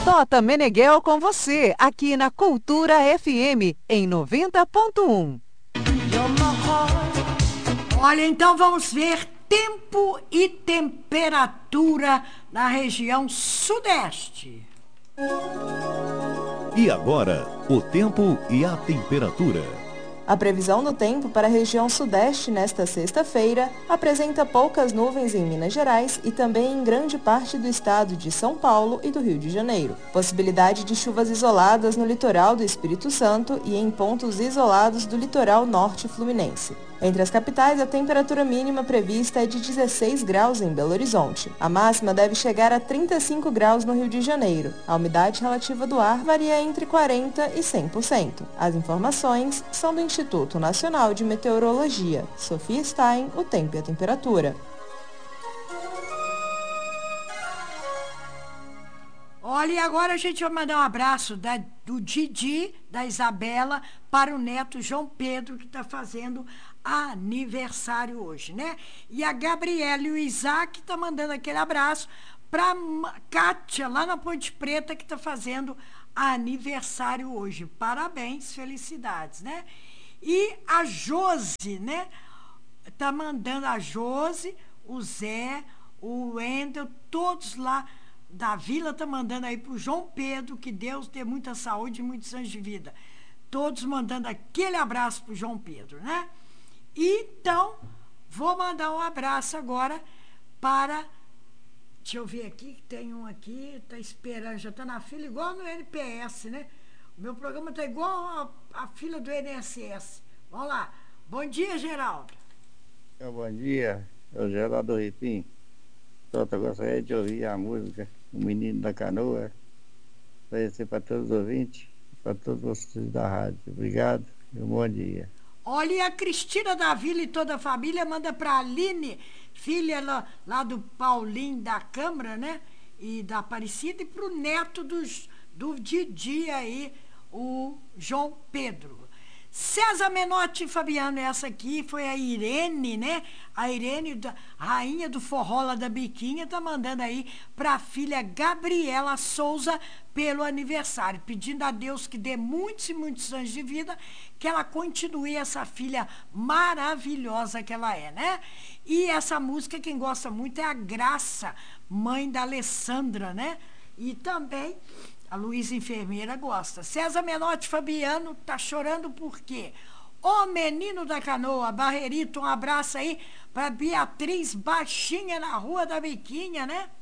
Tota Meneghel com você, aqui na Cultura FM, em 90.1. Olha, então vamos ver tempo e temperatura na região sudeste. E agora, o tempo e a temperatura. A previsão do tempo para a região sudeste nesta sexta-feira apresenta poucas nuvens em Minas Gerais e também em grande parte do estado de São Paulo e do Rio de Janeiro. Possibilidade de chuvas isoladas no litoral do Espírito Santo e em pontos isolados do litoral norte fluminense. Entre as capitais, a temperatura mínima prevista é de 16 graus em Belo Horizonte. A máxima deve chegar a 35 graus no Rio de Janeiro. A umidade relativa do ar varia entre 40% e 100%. As informações são do Instituto Nacional de Meteorologia. Sofia Stein, o tempo e a temperatura. Olha, e agora a gente vai mandar um abraço do Didi, da Isabela, para o neto João Pedro, que está fazendo aniversário hoje, né? E a Gabriela e o Isaac está mandando aquele abraço para Kátia, lá na Ponte Preta, que está fazendo aniversário hoje. Parabéns, felicidades, né? E a Josi, né? Tá mandando a Josi, o Zé, o Wendel, todos lá da vila tá mandando aí pro João Pedro, que Deus dê muita saúde e muitos anos de vida. Todos mandando aquele abraço pro João Pedro, né? Então, vou mandar um abraço agora para... Deixa eu ver aqui, que tem um aqui, tá esperando, já tá na fila igual no NPS, né? O meu programa tá igual a fila do INSS. Vamos lá. Bom dia, Geraldo. Bom dia, é o Geraldo Ripim. Eu gostaria de ouvir a música O Menino da Canoa. Vai ser para todos os ouvintes, para todos vocês da rádio. Obrigado e um bom dia. Olha, e a Cristina da Vila e toda a família manda para a Aline, filha lá do Paulinho da Câmara, né? E da Aparecida, e para o neto do Didi aí, o João Pedro. César Menotti e Fabiano, essa aqui foi a Irene, né? A Irene, rainha do forró lá da Biquinha, tá mandando aí pra filha Gabriela Souza pelo aniversário, pedindo a Deus que dê muitos e muitos anos de vida, que ela continue essa filha maravilhosa que ela é, né? E essa música, quem gosta muito é a Graça, mãe da Alessandra, né? E também... a Luísa Enfermeira gosta. César Menotti Fabiano tá chorando por quê? Ô Menino da Canoa, Barreirito, um abraço aí para Beatriz Baixinha na Rua da Biquinha, né?